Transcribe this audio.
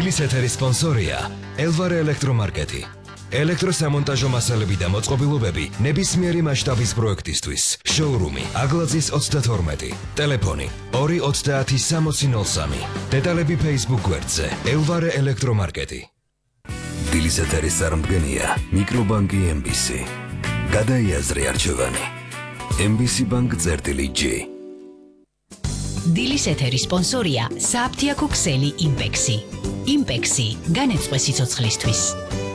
დილის ეთერის სპონსორია ელვარე ელექტრომარკეტი. ელექტროსამონტაჟო მასალები და მოწყობილობები ნებისმიერი მასშტაბის პროექტისთვის. შოურუმი აგლაძის 32. ტელეფონი 230-6003. დეტალები Facebook გვერდზე ელვარე ელექტრომარკეტი. დილის ეთერის წარმდგენია მიკრობანკი MBC. გადაიაზრე არჩევანი. MBC Bank წერტილი-G. დილის ეთერის სპონსორია სააფთიაქო ქსელი იმპექსი. იმპექსი განეწყვე სიცოცხლისთვის.